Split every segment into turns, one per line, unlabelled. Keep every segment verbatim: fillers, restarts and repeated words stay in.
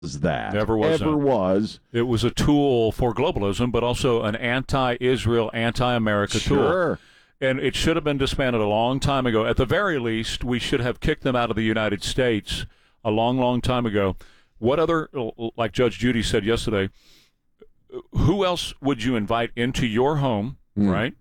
that.
Never was.
Ever
no.
was.
It was a tool for globalism, but also an anti-Israel, anti-America
Sure.
tool. And it should have been disbanded a long time ago. At the very least, we should have kicked them out of the United States a long, long time ago. What other, like Judge Judy said yesterday, who else would you invite into your home, mm. right,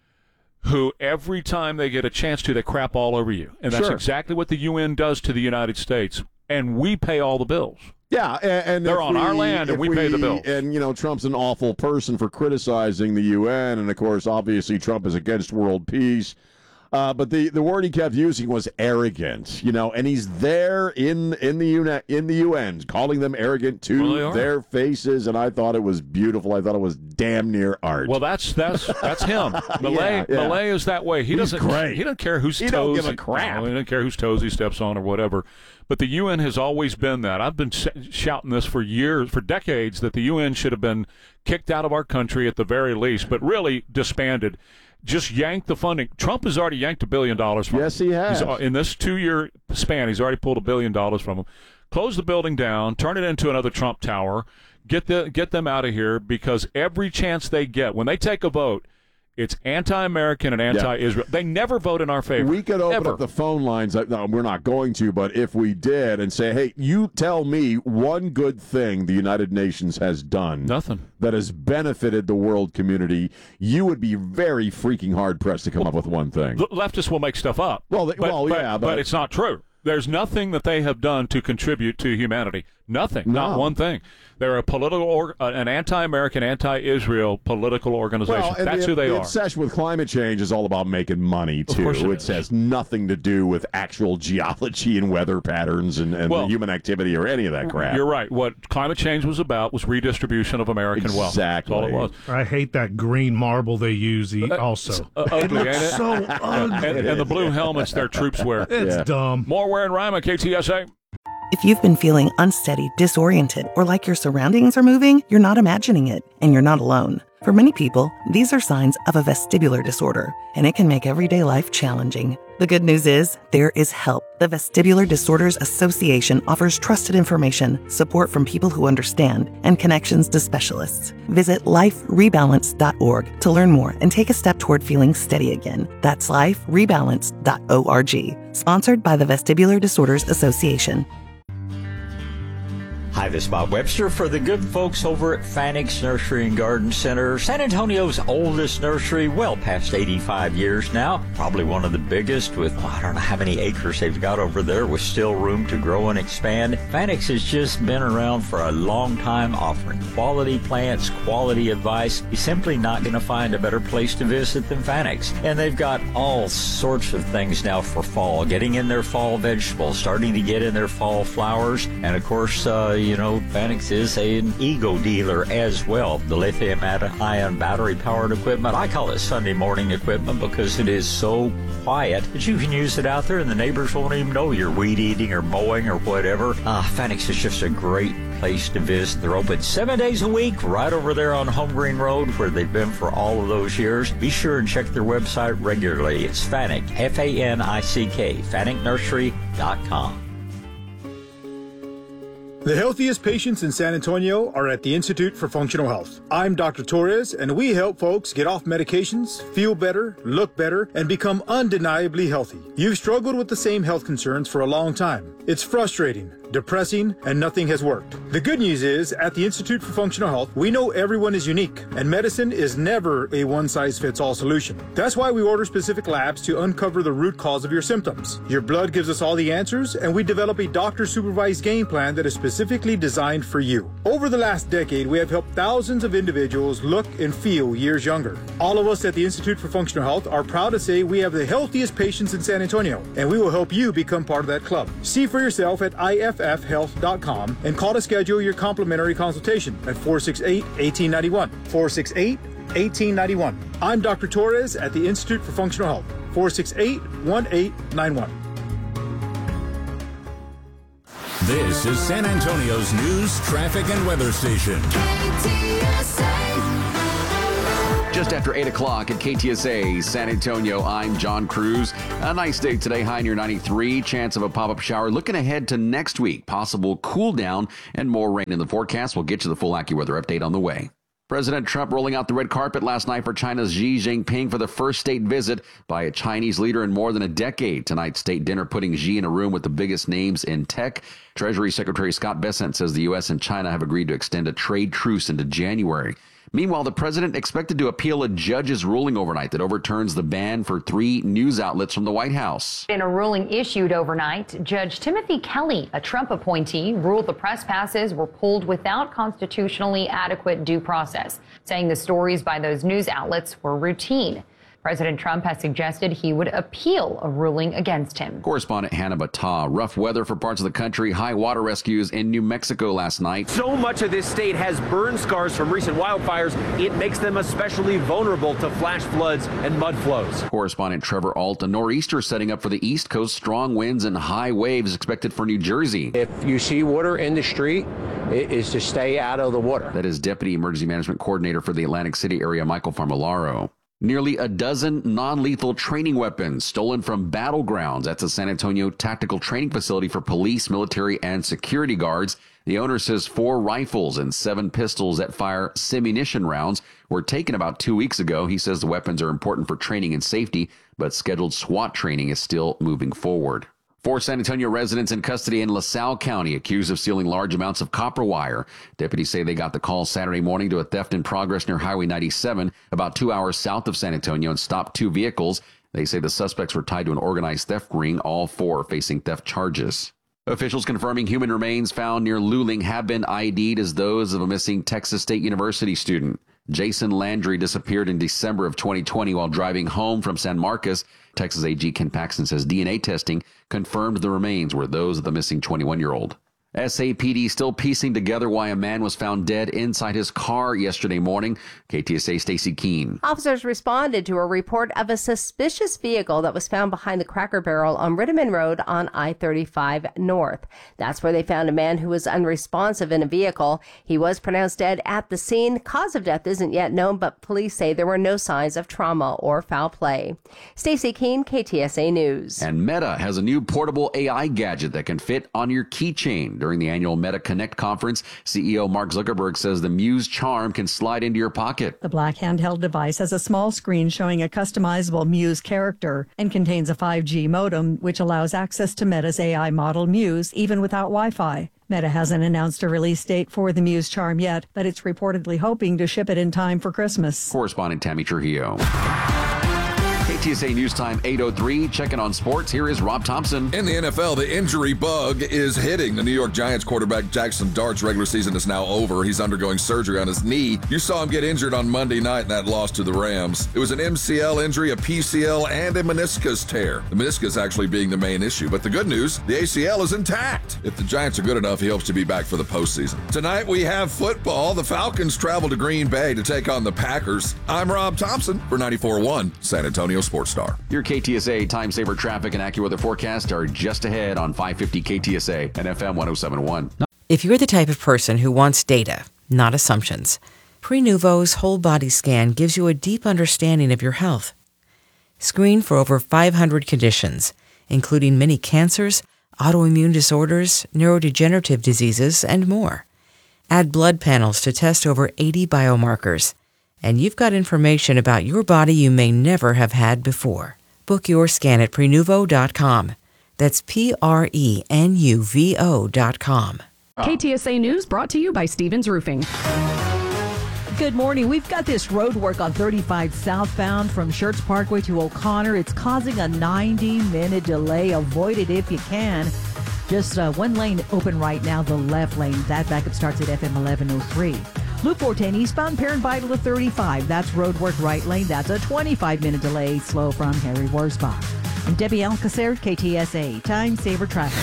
who every time they get a chance to, they crap all over you? And that's
sure.
exactly what the U N does to the United States. And we pay all the bills.
Yeah, and, and
they're on
we,
our land, and we, we pay the bills.
And, you know, Trump's an awful person for criticizing the U N, and, of course, obviously Trump is against world peace. Uh, but the, the word he kept using was arrogant, you know, and he's there in in the U N, in the U N calling them arrogant to
well,
their faces, and I thought it was beautiful. I thought it was damn near art.
Well, that's that's that's him. Malay
yeah, yeah.
Malay is that way. He
He's
doesn't
great.
He doesn't care whose
he
toes
don't give a crap.
He doesn't care whose toes he steps on or whatever. But the U N has always been that. I've been sh- shouting this for years, for decades, that the U N should have been kicked out of our country at the very least, but really disbanded. Just yank the funding. Trump has already yanked a billion dollars from
yes,
him.
he has.
He's, in this two-year span, he's already pulled a billion dollars from them. Close the building down, turn it into another Trump Tower, get the get them out of here, because every chance they get, when they take a vote, it's anti-American and anti-Israel. Yeah. They never vote in our favor.
We could open
ever.
up the phone lines. No, we're not going to, but if we did and say, hey, you tell me one good thing the United Nations has done.
Nothing.
That has benefited the world community, you would be very freaking hard-pressed to come well, up with one thing.
The leftists will make stuff up.
Well, they,
but,
well
but,
yeah, but,
but it's not true. There's nothing that they have done to contribute to humanity. Nothing.
No.
Not one thing. They're a political, or, uh, an anti-American, anti-Israel political organization.
Well, and
That's
the,
who they
the
are.
The obsession with climate change is all about making money, too.
Of course it,
it has nothing to do with actual geology and weather patterns and, and
well,
human activity or any of that crap.
You're right. What climate change was about was redistribution of American
exactly.
wealth. That's all it was.
I hate that green marble they use also.
Uh, ugly,
it looks
ain't it?
so ugly.
And, and the blue helmets their troops wear.
It's
yeah.
dumb.
More wearing rhyme on K T S A.
If you've been feeling unsteady, disoriented, or like your surroundings are moving, you're not imagining it, and you're not alone. For many people, these are signs of a vestibular disorder, and it can make everyday life challenging. The good news is, there is help. The Vestibular Disorders Association offers trusted information, support from people who understand, and connections to specialists. Visit life rebalance dot org to learn more and take a step toward feeling steady again. That's life rebalance dot org. Sponsored by the Vestibular Disorders Association.
Hi, this is Bob Webster for the good folks over at Fanix Nursery and Garden Center, San Antonio's oldest nursery, well past eighty-five years now. Probably one of the biggest with, oh, I don't know how many acres they've got over there with still room to grow and expand. Fanix has just been around for a long time, offering quality plants, quality advice. You're simply not going to find a better place to visit than Fanix. And they've got all sorts of things now for fall, getting in their fall vegetables, starting to get in their fall flowers, and of course, uh, you know, Fanix is an ego dealer as well. The lithium-ion battery-powered equipment, I call it Sunday morning equipment because it is so quiet that you can use it out there and the neighbors won't even know you're weed eating or mowing or whatever. Ah, Fanix is just a great place to visit. They're open seven days a week right over there on Home Green Road where they've been for all of those years. Be sure and check their website regularly. It's Fanick, F A N I C K, fanick nursery dot com.
The healthiest patients in San Antonio are at the Institute for Functional Health. I'm Doctor Torres, and we help folks get off medications, feel better, look better, and become undeniably healthy. You've struggled with the same health concerns for a long time. It's frustrating, depressing, and nothing has worked. The good news is, at the Institute for Functional Health, we know everyone is unique, and medicine is never a one-size-fits-all solution. That's why we order specific labs to uncover the root cause of your symptoms. Your blood gives us all the answers, and we develop a doctor-supervised game plan that is specifically designed for you. Over the last decade, we have helped thousands of individuals look and feel years younger. All of us at the Institute for Functional Health are proud to say we have the healthiest patients in San Antonio, and we will help you become part of that club. See for yourself at I F F health dot com and call to schedule your complimentary consultation at four six eight, one eight nine one. four six eight, one eight nine one. I'm Doctor Torres at the Institute for Functional Health. four six eight, one eight nine one.
This is San Antonio's news, traffic, and weather station.
K T S A. Just after eight o'clock at K T S A San Antonio, I'm John Cruz. A nice day today, high near ninety-three. Chance of a pop-up shower. Looking ahead to next week, possible cool down and more rain in the forecast. We'll get you the full AccuWeather update on the way. President Trump rolling out the red carpet last night for China's Xi Jinping for the first state visit by a Chinese leader in more than a decade. Tonight's state dinner putting Xi in a room with the biggest names in tech. Treasury Secretary Scott Bessent says the U S and China have agreed to extend a trade truce into January. Meanwhile, the president expected to appeal a judge's ruling overnight that overturns the ban for three news outlets from the White House.
In a ruling issued overnight, Judge Timothy Kelly, a Trump appointee, ruled the press passes were pulled without constitutionally adequate due process, saying the stories by those news outlets were routine. President Trump has suggested he would appeal a ruling against him.
Correspondent Hannah Battah. Rough weather for parts of the country. High water rescues in New Mexico last night.
So much of this state has burn scars from recent wildfires, it makes them especially vulnerable to flash floods and mud flows.
Correspondent Trevor Alt. A nor'easter setting up for the East Coast. Strong winds and high waves expected for New Jersey.
If you see water in the street, it is to stay out of the water.
That is Deputy Emergency Management Coordinator for the Atlantic City area, Michael Farmolaro. Nearly a dozen non-lethal training weapons stolen from battlegrounds. That's a San Antonio tactical training facility for police, military, and security guards. The owner says four rifles and seven pistols that fire simunition rounds were taken about two weeks ago. He says the weapons are important for training and safety, but scheduled SWAT training is still moving forward. Four San Antonio residents in custody in LaSalle County accused of stealing large amounts of copper wire. Deputies say they got the call Saturday morning to a theft in progress near Highway ninety-seven, about two hours south of San Antonio, and stopped two vehicles. They say the suspects were tied to an organized theft ring, all four facing theft charges. Officials confirming human remains found near Luling have been I D'd as those of a missing Texas State University student. Jason Landry disappeared in December of twenty twenty while driving home from San Marcos. Texas A G Ken Paxton says D N A testing confirmed the remains were those of the missing twenty-one-year-old. S A P D still piecing together why a man was found dead inside his car yesterday morning. K T S A Stacy Keene.
Officers responded to a report of a suspicious vehicle that was found behind the Cracker Barrel on Rittiman Road on I thirty-five North. That's where they found a man who was unresponsive in a vehicle. He was pronounced dead at the scene. Cause of death isn't yet known, but police say there were no signs of trauma or foul play. Stacy Keene, K T S A News.
And Meta has a new portable A I gadget that can fit on your keychain. During the annual Meta Connect conference, C E O Mark Zuckerberg says the Muse Charm can slide into your pocket.
The black handheld device has a small screen showing a customizable Muse character and contains a five G modem, which allows access to Meta's A I model Muse even without Wi-Fi. Meta hasn't announced a release date for the Muse Charm yet, but it's reportedly hoping to ship it in time for Christmas.
Correspondent Tammy Trujillo. K T S A News Time eight oh three. Checking on sports. Here is Rob Thompson.
In the N F L, the injury bug is hitting the New York Giants quarterback Jackson Dart's regular season is now over. He's undergoing surgery on his knee. You saw him get injured on Monday night in that loss to the Rams. It was an M C L injury, a P C L, and a meniscus tear. The meniscus actually being the main issue. But the good news, the A C L is intact. If the Giants are good enough, he hopes to be back for the postseason. Tonight we have football. The Falcons travel to Green Bay to take on the Packers. I'm Rob Thompson for ninety-four point one San Antonio Sports Star.
Your K T S A time saver traffic and AccuWeather forecast are just ahead on five fifty K T S A and F M one oh seven point one.
If you're the type of person who wants data, not assumptions, Prenuvo's whole body scan gives you a deep understanding of your health. Screen for over five hundred conditions, including many cancers, autoimmune disorders, neurodegenerative diseases, and more. Add blood panels to test over eighty biomarkers. And you've got information about your body you may never have had before. Book your scan at Prenuvo dot com. That's P R E N U V O dot com.
K T S A News brought to you by Stevens Roofing.
Good morning. We've got this road work on thirty-five southbound from Schertz Parkway to O'Connor. It's causing a ninety minute delay. Avoid it if you can. Just uh, one lane open right now, the left lane. That backup starts at F M eleven oh three. Loop four ten eastbound, Perrin Vital to thirty-five. That's road work right lane. That's a twenty-five minute delay. Slow from Harry Worsbach. And Debbie Alcacer, K T S A. Time saver traffic.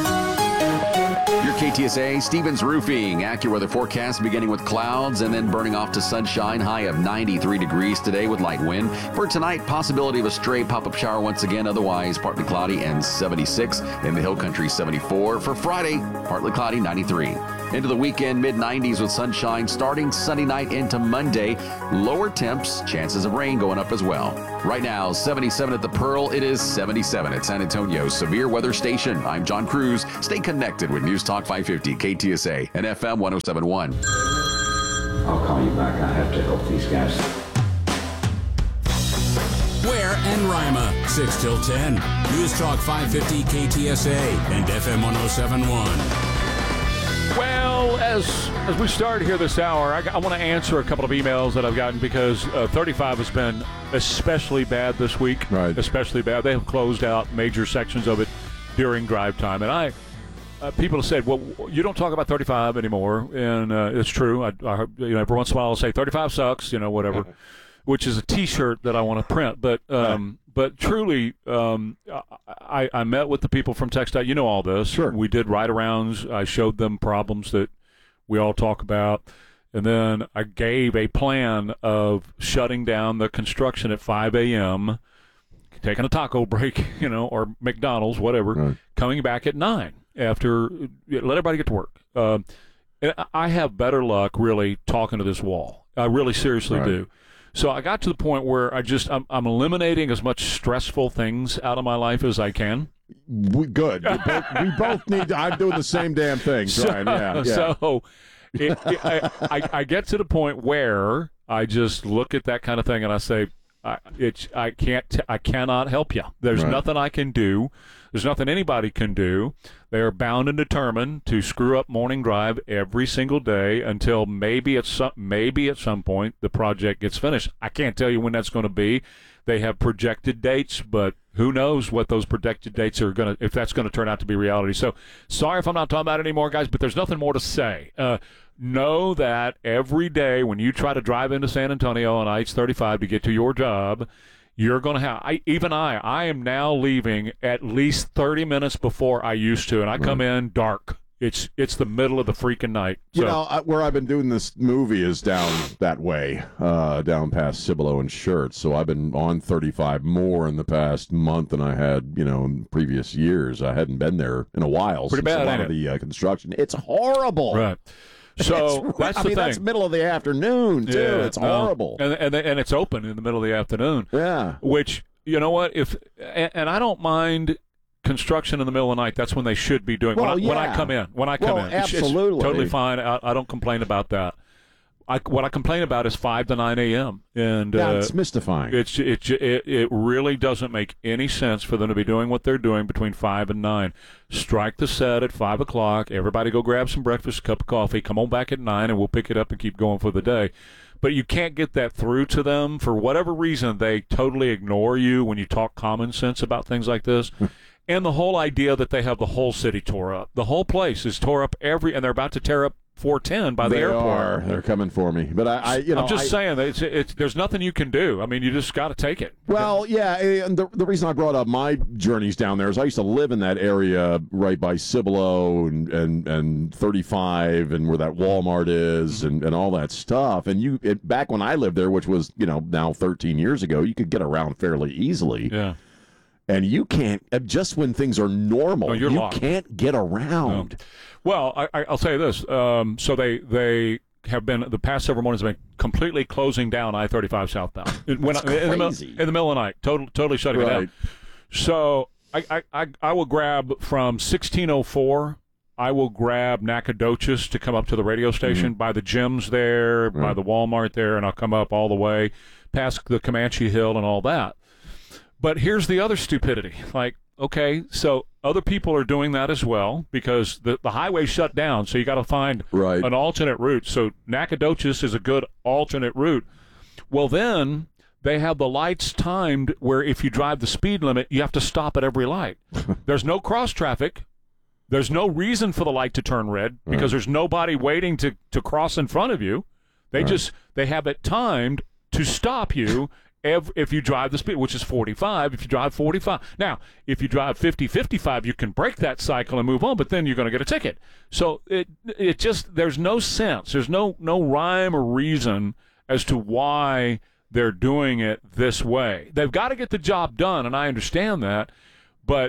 Your K T S A Stevens Roofing AccuWeather forecast beginning with clouds and then burning off to sunshine. High of ninety-three degrees today with light wind. For tonight, possibility of a stray pop-up shower once again. Otherwise, partly cloudy and seventy-six. In the Hill Country, seventy-four. For Friday, partly cloudy, ninety-three. Into the weekend, mid nineties with sunshine starting Sunday night into Monday. Lower temps, chances of rain going up as well. Right now, seventy-seven at the Pearl. It is seventy-seven at San Antonio's Severe Weather Station. I'm John Cruz. Stay connected with News Talk five fifty, K T S A, and F M one oh seven point one.
I'll call you back. I have to help these guys.
Ware and Rima, six till ten. News Talk five fifty K T S A and F M one oh seven point one.
Well, as as we start here this hour, I, I want to answer a couple of emails that I've gotten because uh, thirty-five has been especially bad this week.
Right.
Especially bad. They have closed out major sections of it during drive time. And I, uh, people have said, well, you don't talk about thirty-five anymore. And uh, it's true. I, I, you know, every once in a while I'll say thirty-five sucks, you know, whatever. Which is a T-shirt that I want to print. But um, but truly, um, I, I met with the people from TxDOT. You know all this.
Sure.
We did ride-arounds. I showed them problems that we all talk about. And then I gave a plan of shutting down the construction at five a.m., taking a taco break, you know, or McDonald's, whatever, right. Coming back at nine after, let everybody get to work. Uh, and I have better luck really talking to this wall. I really seriously right. do. So I got to the point where I just I'm, I'm eliminating as much stressful things out of my life as I can.
We, good. We both, we both need. To, I'm doing the same damn thing, Brian. So, yeah, yeah.
So it, it, I, I I get to the point where I just look at that kind of thing and I say, I, it's I can't t- I cannot help you. There's right. nothing I can do. There's nothing anybody can do. They are bound and determined to screw up morning drive every single day until maybe at some maybe at some point the project gets finished. I can't tell you when that's going to be. They have projected dates, but who knows what those projected dates are going to, if that's going to turn out to be reality. So sorry if I'm not talking about it anymore, guys, but there's nothing more to say. Uh, know that every day when you try to drive into San Antonio on I H thirty-five to get to your job, you're going to have, I, even I, I am now leaving at least thirty minutes before I used to, and I come in dark. It's it's the middle of the freaking night. So.
You know, I, where I've been doing this movie is down that way, uh, down past Cibolo and Schertz. So I've been on thirty-five more in the past month than I had, you know, in previous years. I hadn't been there in a while
Pretty
since
bad,
a lot of the uh, construction. It's horrible.
Right. So
it's,
that's
I
the
mean,
thing.
that's middle of the afternoon too.
Yeah,
it's
no.
horrible,
and and and it's open in the middle of the afternoon.
Yeah.
Which, you know what? If and, and I don't mind construction in the middle of the night. That's when they should be doing.
Well,
when, I,
yeah.
when I come in, when I come
well,
in, it's,
absolutely,
it's totally fine. I, I don't complain about that. I, what I complain about is five to nine a.m. and
yeah,
uh,
it's mystifying.
It's it, it it really doesn't make any sense for them to be doing what they're doing between five and nine. Strike the set at five o'clock. Everybody go grab some breakfast, a cup of coffee. Come on back at nine, and we'll pick it up and keep going for the day. But you can't get that through to them for whatever reason. They totally ignore you when you talk common sense about things like this. And the whole idea that they have the whole city tore up. The whole place is tore up every, and they're about to tear up four ten by the
they
airport.
Are. They're coming for me. But I, I you know,
I'm just
I,
saying that it's, it's, there's nothing you can do. I mean, you just got to take it.
Well, yeah, and the, the reason I brought up my journeys down there is I used to live in that area right by Cibolo and, and, and thirty-five and where that Walmart is mm-hmm. and, and all that stuff. And you it, back when I lived there, which was, you know, now thirteen years ago, you could get around fairly easily.
Yeah.
And you can't, just when things are normal,
no, you're
you
locked.
can't get around.
No. Well, I, I'll say this. Um, so they they have been, the past several mornings, have been completely closing down I thirty-five southbound. When,
That's
in, the middle,
crazy.
in the middle of the night, total, totally shutting
Right.
it down. So I, I, I, I will grab from sixteen oh four, I will grab Nacogdoches to come up to the radio station,
Mm-hmm.
by the gyms there, by
Right.
the Walmart there, and I'll come up all the way past the Comanche Hill and all that. But here's the other stupidity. Like, okay, so other people are doing that as well because the, the highway's shut down, so you got to find
Right.
an alternate route. So Nacogdoches is a good alternate route. Well, then they have the lights timed where if you drive the speed limit, you have to stop at every light. There's no cross traffic. There's no reason for the light to turn red because
Right.
there's nobody waiting to, to cross in front of you. They
Right.
just they have it timed to stop you if, if you drive the speed, which is forty-five, if you drive forty-five. Now, if you drive fifty, fifty-five, you can break that cycle and move on, but then you're going to get a ticket. So it it just, there's no sense. There's no, no rhyme or reason as to why they're doing it this way. They've got to get the job done, and I understand that, but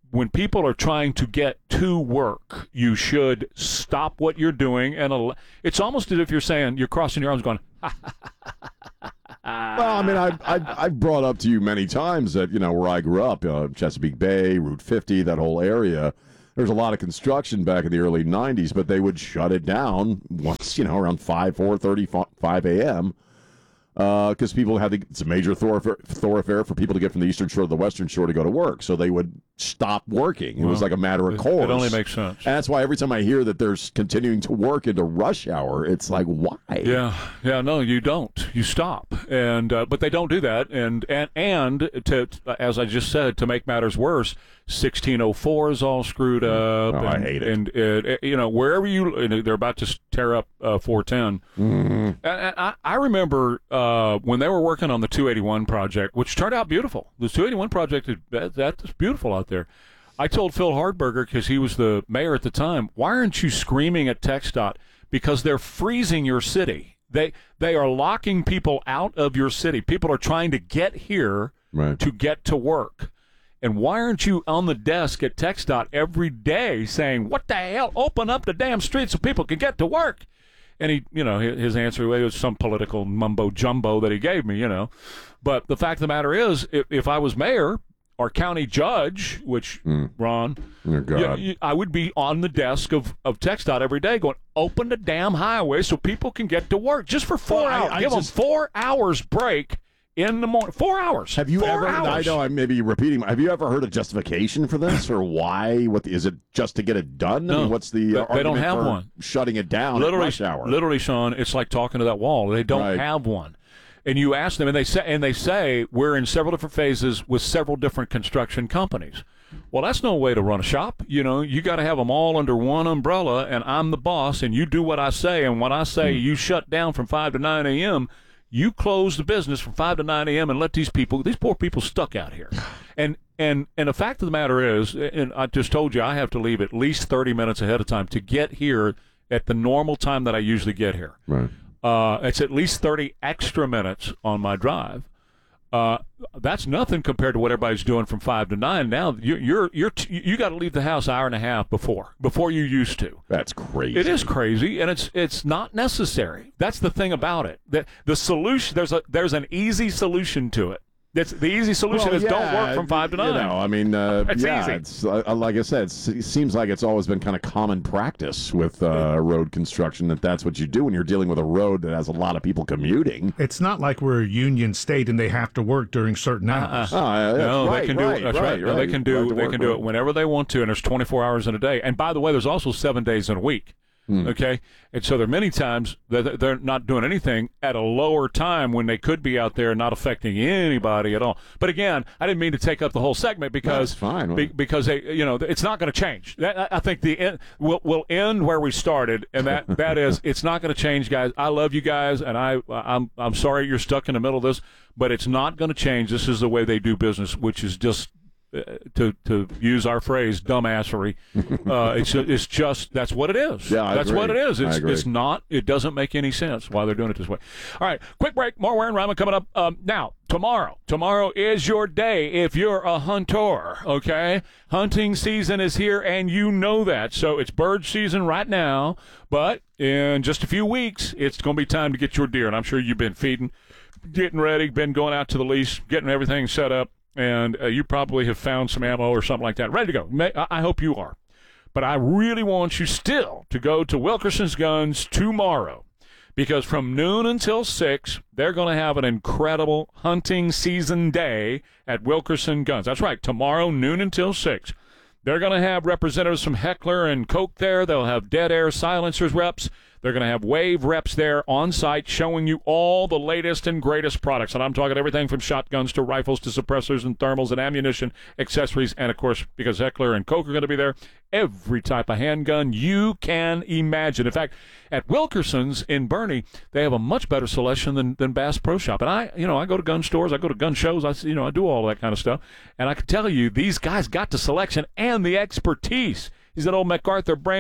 when people are trying to get to work, you should stop what you're doing. And al- it's almost as if you're saying, you're crossing your arms going, ha, ha, ha, ha, ha.
Well, I mean, I've, I've, I've brought up to you many times that, you know, where I grew up, uh, Chesapeake Bay, Route fifty, that whole area, there's a lot of construction back in the early nineties, but they would shut it down once, you know, around five, four thirty, five a.m., because uh, people had to, it's a major thoroughfare, thoroughfare for people to get from the eastern shore to the western shore to go to work. So they would stop working. It well, was like a matter of
it,
course.
It only makes sense.
And that's why every time I hear that they're continuing to work into rush hour, it's like, why?
Yeah, yeah, no, you don't. You stop. And uh, but they don't do that. And and and to as I just said, to make matters worse, sixteen oh four is all screwed up.
Oh,
and,
I hate it.
And it, it, you know, wherever you, you know, they're about to tear up uh, four ten.
Mm-hmm.
And, and I, I remember uh, when they were working on the two eighty-one project, which turned out beautiful. The two eighty-one project is that, that's beautiful out there. I told Phil Hardberger, because he was the mayor at the time, why aren't you screaming at TxDOT? Because they're freezing your city. They they are locking people out of your city. People are trying to get here
right.
to get to work. And why aren't you on the desk at TxDOT every day saying, what the hell, open up the damn street so people can get to work? And he, you know, his answer was some political mumbo jumbo that he gave me, you know. But the fact of the matter is, if, if I was mayor or county judge, which,
mm.
Ron,
oh, God.
You, you, I would be on the desk of, of TxDOT every day going, open the damn highway so people can get to work just for four
well,
hours.
I, I
Give
just,
them four hours break in the morning. Four hours.
Have you
four
ever,
hours.
I know I'm maybe repeating, have you ever heard a justification for this or why? What Is it just to get it done?
No,
I mean, what's the uh,
they don't
argument
have
for
one.
Shutting it down
literally,
at rush hour?
Literally, Sean, it's like talking to that wall. They don't
right.
have one. And you ask them, and they say, and they say we're in several different phases with several different construction companies. Well, that's no way to run a shop. You know, you got to have them all under one umbrella, and I'm the boss, and you do what I say. And when I say mm. you shut down from five to nine a.m., you close the business from five to nine a.m. and let these people, these poor people, stuck out here. And and and the fact of the matter is, and I just told you, I have to leave at least thirty minutes ahead of time to get here at the normal time that I usually get here.
Right.
Uh, it's at least thirty extra minutes on my drive. Uh, that's nothing compared to what everybody's doing from five to nine. Now you're you're, you're t- you got to leave the house an hour and a half before before you used to.
That's crazy.
It is crazy, and it's it's not necessary. That's the thing about it. That the solution there's a there's an easy solution to it. That's the easy solution
well,
is
yeah,
don't work from five to nine.
You know, I mean, uh,
it's
yeah,
easy.
It's uh, like I said, it's, it seems like it's always been kind of common practice with uh, road construction that that's what you do when you're dealing with a road that has a lot of people commuting.
It's not like we're a union state and they have to work during certain hours.
Uh-uh.
Oh, yeah,
no,
right,
they can do
right,
it. That's
right,
right.
right.
They can do
Right to
they
work,
can do
right.
it whenever they want to, and there's twenty-four hours in a day. And by the way, there's also seven days in a week.
Hmm.
Okay, and so there are many times that they're not doing anything at a lower time when they could be out there not affecting anybody at all. But again, I didn't mean to take up the whole segment because
That's fine.
be, because they, you know, it's not going to change. That, I think the end, we'll, we'll end where we started, and that that is it's not going to change, guys. I love you guys, and I I'm I'm sorry you're stuck in the middle of this, but it's not going to change. This is the way they do business, which is just. Uh, to to use our phrase, dumbassery. Uh, it's it's just that's what it is.
Yeah, I
that's
agree.
what it is.
I
It's
agree.
it's not. It doesn't make any sense why they're doing it this way. All right, quick break. More Ware and Rima coming up um, now. Tomorrow, tomorrow is your day if you're a hunter. Okay, hunting season is here, and you know that. So it's bird season right now, but in just a few weeks, it's going to be time to get your deer. And I'm sure you've been feeding, getting ready, been going out to the lease, getting everything set up. And uh, you probably have found some ammo or something like that. Ready to go. May, I hope you are. But I really want you still to go to Wilkerson's Guns tomorrow. Because from noon until six, they're going to have an incredible hunting season day at Wilkerson Guns. That's right. Tomorrow, noon until six. They're going to have representatives from Heckler and Koch there. They'll have Dead Air Silencers reps. They're going to have Wave reps there on site showing you all the latest and greatest products. And I'm talking everything from shotguns to rifles to suppressors and thermals and ammunition, accessories, and, of course, because Heckler and Koch are going to be there, every type of handgun you can imagine. In fact, at Wilkerson's in Bernie, they have a much better selection than, than Bass Pro Shop. And I, you know, I go to gun stores, I go to gun shows, I, you know, I do all that kind of stuff. And I can tell you, these guys got the selection and the expertise. He's that old MacArthur Brema.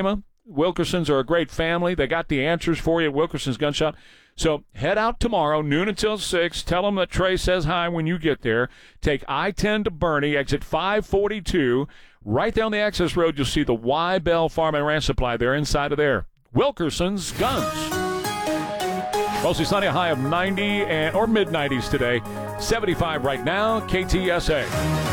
Wilkersons are a great family. They got the answers for you at Wilkerson's Gun Shop. So head out tomorrow, noon until six. Tell them that Trey says hi when you get there. Take I ten to Bernie, exit five forty-two. Right down the access road, you'll see the Y Bell Farm and Ranch Supply there inside of there. Wilkerson's Guns. Mostly sunny, a high of ninety and or mid nineties today. seventy-five right now, K T S A.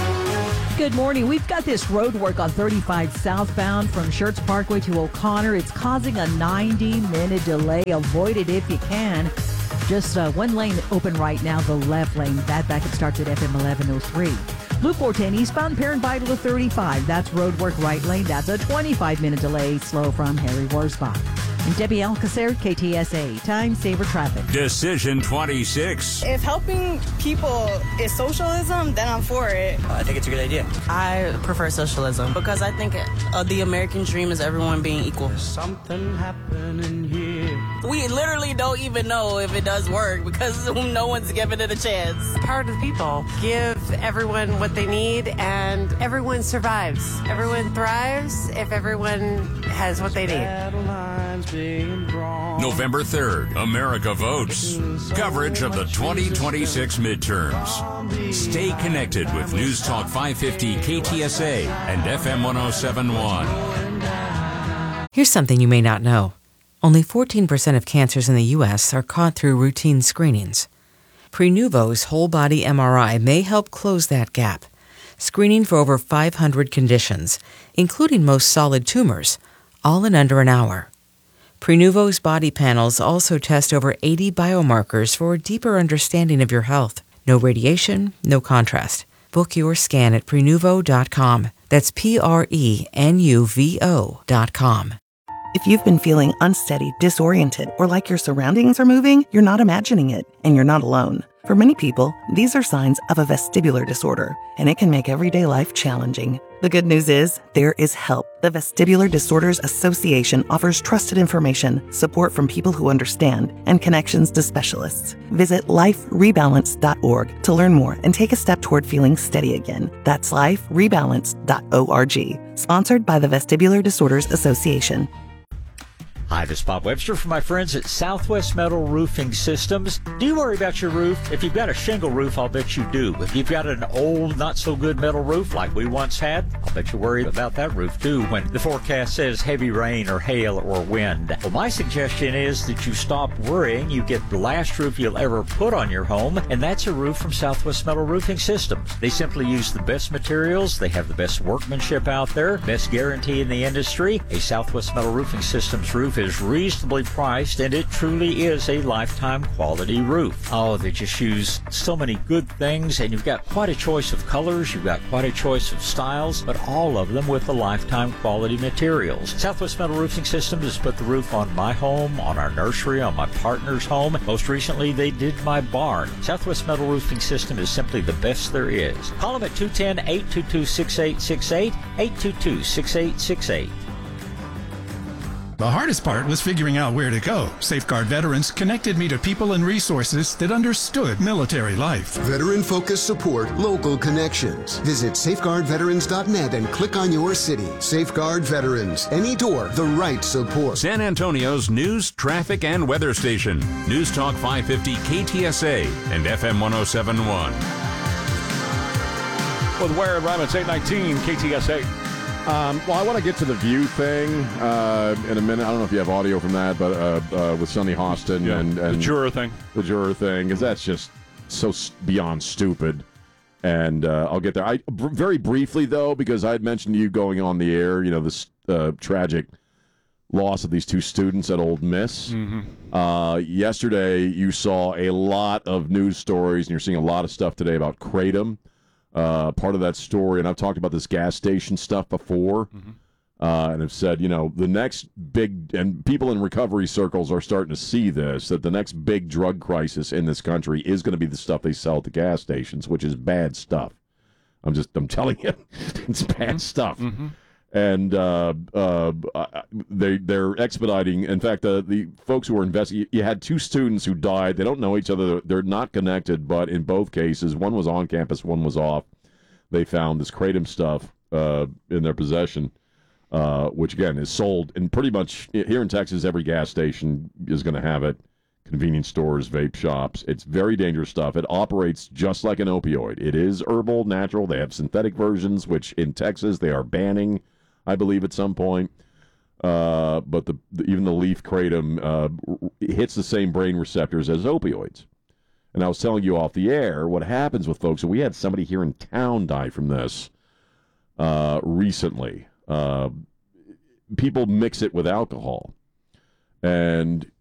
Good morning. We've got this road work on thirty-five southbound from Schertz Parkway to O'Connor. It's causing a ninety minute delay. Avoid it if you can. Just uh, one lane open right now, the left lane. That back it starts at F M eleven oh three. Loop four ten eastbound, Perrin Vital to thirty-five. That's road work right lane. That's a twenty-five minute delay. Slow from Harry Worsbach. And Debbie Alcacer, K T S A. Time saver traffic.
Decision twenty-six.
If helping people is socialism, then I'm for it.
I think it's a good idea.
I prefer socialism because I think uh, the American dream is everyone being equal.
There's something happening here.
We literally don't even know if it does work because no one's giving it a chance.
Power to the people. Give everyone what they need and everyone survives. Everyone thrives if everyone has what they need.
November third, America votes. Coverage of the twenty twenty-six midterms. Stay connected with News Talk five fifty K T S A and F M one oh seven point one.
Here's something you may not know. Only fourteen percent of cancers in the U S are caught through routine screenings. Prenuvo's whole-body M R I may help close that gap, screening for over five hundred conditions, including most solid tumors, all in under an hour. Prenuvo's body panels also test over eighty biomarkers for a deeper understanding of your health. No radiation, no contrast. Book your scan at Prenuvo dot com. That's P R E N U V O dot com.
If you've been feeling unsteady, disoriented, or like your surroundings are moving, you're not imagining it, and you're not alone. For many people, these are signs of a vestibular disorder, and it can make everyday life challenging. The good news is, there is help. The Vestibular Disorders Association offers trusted information, support from people who understand, and connections to specialists. Visit life rebalance dot org to learn more and take a step toward feeling steady again. That's life rebalance dot org. Sponsored by the Vestibular Disorders Association.
Hi, this is Bob Webster from my friends at Southwest Metal Roofing Systems. Do you worry about your roof? If you've got a shingle roof, I'll bet you do. If you've got an old, not-so-good metal roof like we once had, I'll bet you worry about that roof too when the forecast says heavy rain or hail or wind. Well, my suggestion is that you stop worrying. You get the last roof you'll ever put on your home, and that's a roof from Southwest Metal Roofing Systems. They simply use the best materials. They have the best workmanship out there, best guarantee in the industry. A Southwest Metal Roofing Systems roof is reasonably priced, and it truly is a lifetime quality roof. Oh, they just use so many good things, and you've got quite a choice of colors, you've got quite a choice of styles, but all of them with the lifetime quality materials. Southwest Metal Roofing Systems has put the roof on my home, on our nursery, on my partner's home. Most recently, they did my barn. Southwest Metal Roofing System is simply the best there is. Call them at two one zero, eight two two, six eight six eight, eight two two, six eight six eight.
The hardest part was figuring out where to go. Safeguard Veterans connected me to people and resources that understood military life.
Veteran-focused support, local connections. Visit safeguard veterans dot net and click on your city. Safeguard Veterans. Any door, the right support.
San Antonio's news, traffic, and weather station. News Talk five fifty K T S A and F M one oh seven point one.
With Ware and Ryman, it's eight nineteen K T S A.
Um, well, I want to get to the View thing uh, in a minute. I don't know if you have audio from that, but uh, uh, with Sunny Hostin
yeah,
and, and
the juror thing,
the juror thing, because that's just so beyond stupid. And uh, I'll get there. I br- very briefly though, because I had mentioned to you going on the air, you know, this uh, tragic loss of these two students at Ole Miss.
Mm-hmm.
Uh, yesterday, you saw a lot of news stories, and you're seeing a lot of stuff today about Kratom. Uh, part of that story, and I've talked about this gas station stuff before,
mm-hmm.
uh, and have said, you know, the next big, and people in recovery circles are starting to see this, that the next big drug crisis in this country is going to be the stuff they sell at the gas stations, which is bad stuff. I'm just, I'm telling you, it's bad
mm-hmm.
stuff.
Mm-hmm.
And uh, uh, they, they're expediting. In fact, uh, the folks who were investigating, you had two students who died. They don't know each other. They're not connected, but in both cases, one was on campus, one was off. They found this Kratom stuff uh, in their possession. uh, which, again, is sold in pretty much here in Texas, every gas station is going to have it, convenience stores, vape shops. It's very dangerous stuff. It operates just like an opioid. It is herbal, natural. They have synthetic versions, which in Texas they are banning, I believe, at some point. Uh, but the, the even the leaf kratom uh, hits the same brain receptors as opioids. And I was telling you off the air what happens with folks, and we had somebody here in town die from this uh, recently. Uh, people mix it with alcohol. And